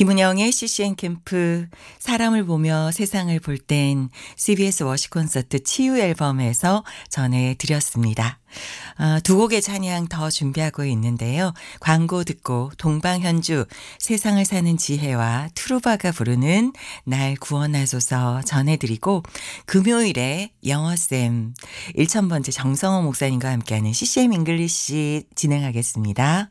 김은영의 CCM 캠프 사람을 보며 세상을 볼 땐 CBS 워시 콘서트 치유 앨범에서 전해드렸습니다. 두 곡의 찬양 더 준비하고 있는데요. 광고 듣고 동방현주 세상을 사는 지혜와 트루바가 부르는 날 구원하소서 전해드리고 금요일에 영어쌤 1000번째 정성호 목사님과 함께하는 CCM 잉글리시 진행하겠습니다.